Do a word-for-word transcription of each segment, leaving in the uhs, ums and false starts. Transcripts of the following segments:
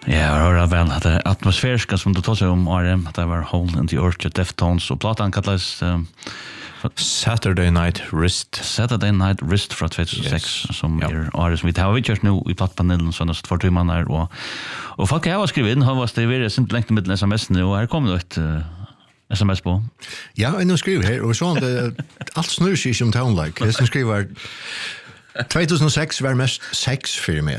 Ja, jag hör väl att det atmosfäriska som du tar sig om R M, att det var Hole in the Orchard, Deftones och platan kallas um, Saturday Night Wrist. Saturday Night Wrist från tjugohundrasex yes. som ja. är året som vi har gjort nu i plattpanelen sådana två timmar där och och folk har skrivit in har varit det är inte längt med sms nu och här kommer det ett uh, sms på. Ja, jag skriver här och så det allt snurrar sig som town like. Jag skriver tjugohundrasex var mest sex för mig.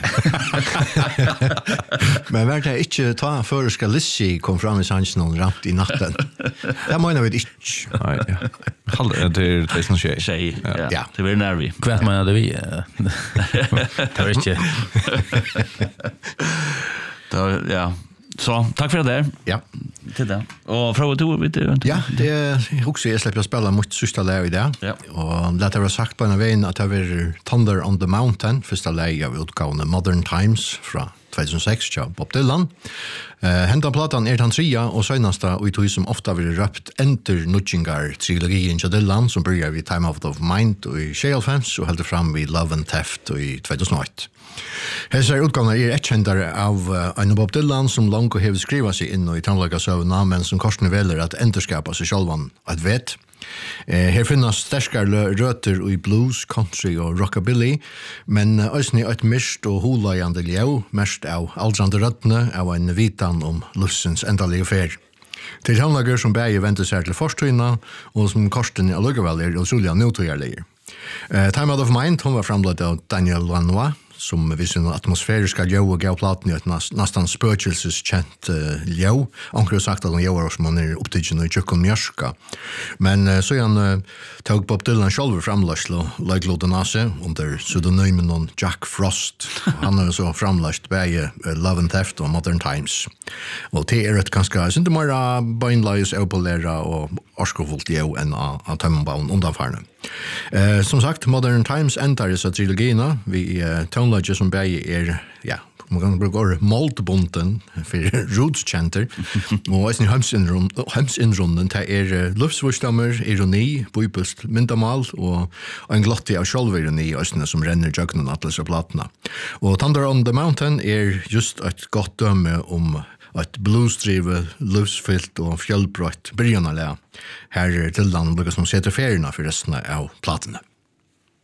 Men var det inte ta för ska Lissi kom fram i sanchen och ramt i natten. Det menar vi inte. Nej, ja. Halv det är det som sker. Säg. Ja. Det blir nervig. Kvart menar det vi. Det var inte. Då ja. Så, tack för det där. Ja. Till det. Och fråga du vet du. Ja, det är också jag släpper spela mot sista läge där. Ja. Och det har sagt på en väg att det var Thunder on the Mountain första läge av utgåvan Modern Times från tjugohundrasex ja, Bob Dylan. Eh hända platan är han trea och senasta och i som ofta vill röpt Enter Nudgingar trilogin till Dylan som börjar vid Time Out of Mind och i Shale Fence och håller fram vid Love and Theft och i tjugohundraåtta. Hesa utgåvan är ett kändare av uh, en Bob Dylan som långt och har skrivit sig in i tonlaga sövna men som korsne väljer att enterskapa sig självan att vet. Eh, här finns starkare rötter i blues, country och rockabilly, men också ett mist och hulajande ljau, mest av aldrande röttene av en vitan om lufsens ändaliga färd. Till handlager som bäger väntar sig till forstöjna och som korsten är luggeväl är otroliga notogärliga. Eh, Time Out of Mind, hon var framlagt av Daniel Lanois, som vid sin atmosfäriska ljau och gav platen i ett nästan spökelseskänt uh, ljau. Anker har sagt att de ljauar som man är upptidgen i tjockon mjörska. Men uh, så han uh, tog Bob Dylan själv framlagt och lägglåten av sig under pseudonymen om Jack Frost. Han har så framlagt bäge uh, Love and Theft och Modern Times. Och det är ett ganska, inte bara beinleis opolära och orskofullt ljau än av tömmenbaun undanfarne. Uh, som sagt, Modern Times ändrar i så trilogierna. Vi uh, tonlager som bäge är, ja, man kan bruka moldbunten för roots-chanter. Och i hemsinrunden det är luftsvurstammer, ironi, bibelsk myndamal och en glotti av självironi som renner jögnen atlas och platna. Och Thunder on the Mountain är just ett gott döme om ett bluesdrivet, lufsfyllt och fjällbrott börjanarliga. Här till den brukar som sätter färgerna för resten av plattorna.